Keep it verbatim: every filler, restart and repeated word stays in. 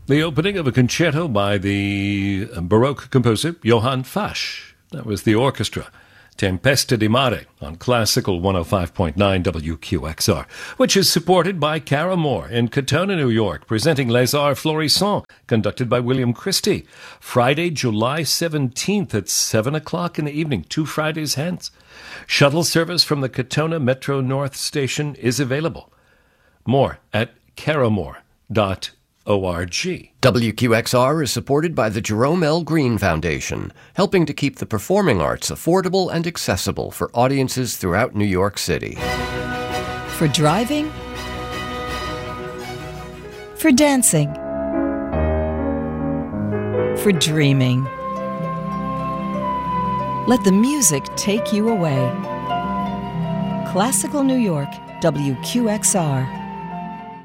The opening of a concerto by the Baroque composer Johann Fasch. That was the orchestra. Tempesta di Mare on Classical one oh five point nine W Q X R, which is supported by Cara Moore in Katona, New York, presenting Les Arts Florissants, conducted by William Christie. Friday, July seventeenth at seven o'clock in the evening, two Fridays hence. Shuttle service from the Katona Metro North Station is available. More at caramore dot org. W Q X R is supported by the Jerome L. Green Foundation, helping to keep the performing arts affordable and accessible for audiences throughout New York City. For driving, for dancing, for dreaming. Let the music take you away. Classical New York, W Q X R.